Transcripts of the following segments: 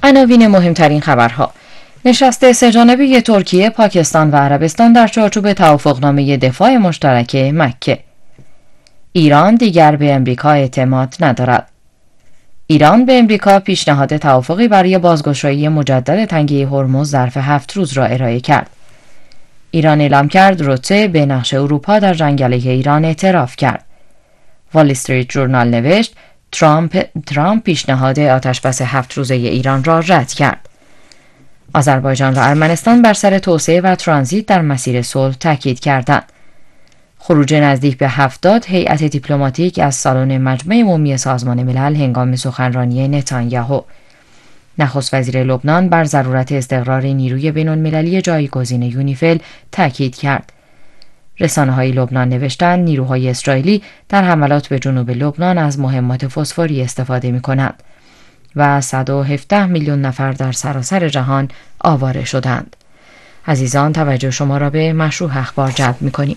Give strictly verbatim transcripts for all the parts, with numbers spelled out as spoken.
عناوین مهمترین خبرها: نشست سه‌جانبه ترکیه، پاکستان و عربستان در چارچوب توافقنامه دفاع مشترک مکه. ایران دیگر به امریکا اعتماد ندارد. ایران به امریکا پیشنهاد توافقی برای بازگشایی مجدد تنگه هرمز ظرف هفت روز را ارائه کرد. ایران اعلام کرد روته به نقش اروپا در جنگ علیه ایران اعتراف کرد. وال استریت ژورنال نوشت ترامپ ترامپ پیشنهاد آتشبس هفت روزه ایران را رد کرد. آذربایجان و ارمنستان بر سر توسعه و ترانزیت در مسیر صلح تاکید کردند. خروج نزدیک به هفتاد هیئت دیپلماتیک از سالن مجمع عمومی سازمان ملل هنگام سخنرانی نتانیاهو. نخست وزیر لبنان بر ضرورت استقرار نیروی بین‌المللی جایگزین یونیفیل تاکید کرد. رسانه‌های لبنان نوشتند نیروهای اسرائیلی در حملات به جنوب لبنان از مهمات فسفوری استفاده می‌کنند و صد و هفده میلیون نفر در سراسر جهان آواره شدند. عزیزان، توجه شما را به مشروع اخبار جلب می‌کنیم.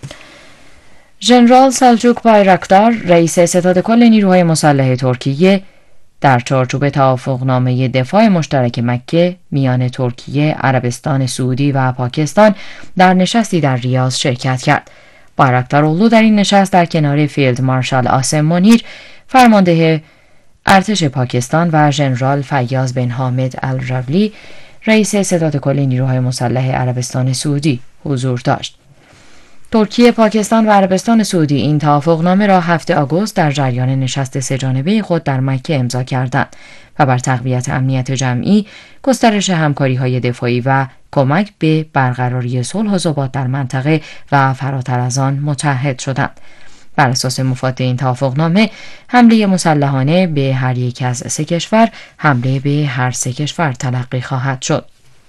ژنرال سلجوک بایراکتار، رئیس ستاد کل نیروهای مسلح ترکیه، در چارچوب توافقنامه دفاع مشترک مکه میان ترکیه، عربستان سعودی و پاکستان در نشستی در ریاض شرکت کرد. بایراکتار اولو در این نشست در کنار فیلد مارشال آسم منیر، فرمانده ارتش پاکستان و ژنرال فیاض بن حامد الرولی، رئیس ستاد کل نیروهای مسلح عربستان سعودی حضور داشت. ترکیه، پاکستان و عربستان سعودی این توافقنامه را هفتم آگوست در جریان نشست سه‌جانبه خود در مکه امضا کردند و بر تقویت امنیت جمعی، گسترش همکاری‌های دفاعی و کمک به برقراری صلح و ثبات در منطقه و فراتر از آن متحد شدند. بر اساس مفاد این توافقنامه، حمله مسلحانه به هر یک از سه کشور حمله به هر سه کشور تلقی خواهد شد.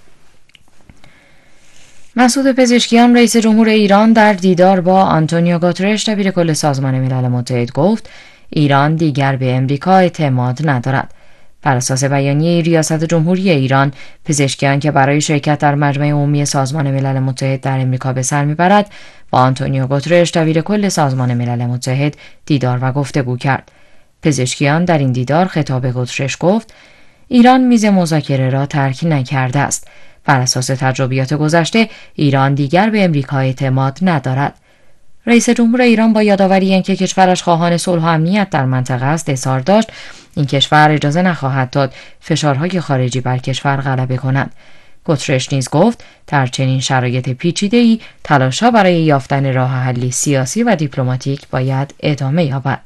مسعود پزشکیان، رئیس جمهور ایران، در دیدار با آنتونیو گوترش، دبیر کل سازمان ملل متحد، گفت ایران دیگر به امریکا اعتماد ندارد. بر اساس بیانیه ریاست جمهوری ایران، پزشکیان که برای شرکت در مجمع عمومی سازمان ملل متحد در امریکا به سر میبرد، با آنتونیو گوترش، دبیر کل سازمان ملل متحد، دیدار و گفتگو کرد. پزشکیان در این دیدار خطاب به گوترش گفت ایران میز مذاکره را ترک نکرده است. بر اساس تجربیات گذشته، ایران دیگر به امریکا اعتماد ندارد. رئیس جمهور ایران با یادآوری اینکه کشورش خواهان صلح و امنیت در منطقه است، اظهار داشت این کشور اجازه نخواهد داد فشارهای خارجی بر کشور غلبه کند. گوترش نیز گفت در چنین شرایط پیچیده‌ای تلاش‌ها برای یافتن راه حلی سیاسی و دیپلماتیک باید ادامه یابد.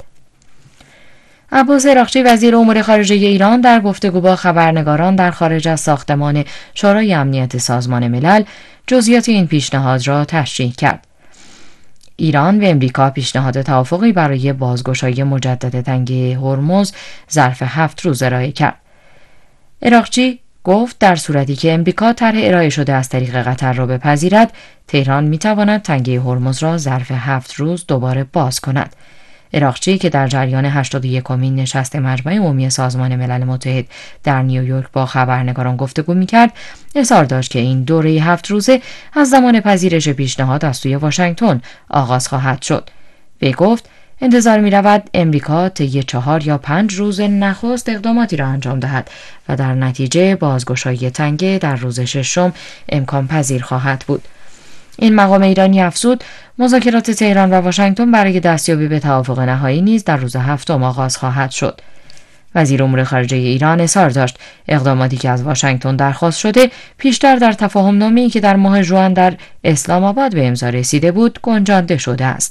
عباس عراقچی، وزیر امور خارجه ایران، در گفتگو با خبرنگاران در خارج از ساختمان شورای امنیت سازمان ملل جزئیات این پیشنهاد را تشریح کرد. ایران به امریکا پیشنهاد توافقی برای بازگشایی مجدد تنگه هرمز ظرف هفت روز ارائه کرد. عراقچی گفت در صورتی که امریکا طرح ارائه شده از طریق قطر را بپذیرد، تهران میتواند تنگه هرمز را ظرف هفت روز دوباره باز کند. عراقچی که در جریان هشتاد و یکمین نشست مجمع عمومی سازمان ملل متحد در نیویورک با خبرنگاران گفتگو می‌کرد، اظهار داشت که این دوره هفت روزه از زمان پذیرش پیشنهاد از سوی واشنگتن آغاز خواهد شد. وی گفت انتظار می‌رود امریکا طی چهار یا پنج روز نخست اقداماتی را انجام دهد و در نتیجه بازگشایی تنگه در روز ششم امکان پذیر خواهد بود. این مقام ایرانی افزود مذاکرات تهران و واشنگتن برای دستیابی به توافق نهایی نیز در روز هفتم آغاز خواهد شد. وزیر امور خارجه ایران اظهار داشت اقداماتی که از واشنگتن درخواست شده پیشتر در تفاهم‌نامه‌ای که در ماه ژوئن در اسلام آباد به امضا رسیده بود گنجانده شده است.